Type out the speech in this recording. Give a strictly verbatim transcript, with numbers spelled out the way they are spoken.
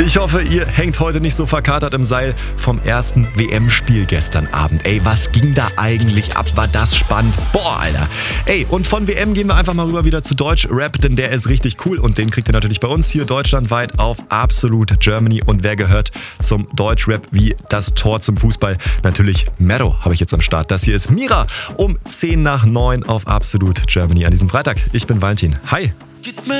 Ich hoffe, ihr hängt heute nicht so verkatert im Seil vom ersten W M-Spiel gestern Abend. Ey, was ging da eigentlich ab? War das spannend? Boah, Alter. Ey, und von W M gehen wir einfach mal rüber wieder zu Deutsch-Rap, denn der ist richtig cool und den kriegt ihr natürlich bei uns hier deutschlandweit auf Absolute Germany. Und wer gehört zum Deutsch-Rap wie das Tor zum Fußball? Natürlich Mero habe ich jetzt am Start. Das hier ist Mira um zehn nach neun auf Absolute Germany an diesem Freitag. Ich bin Valentin. Hi. Gitme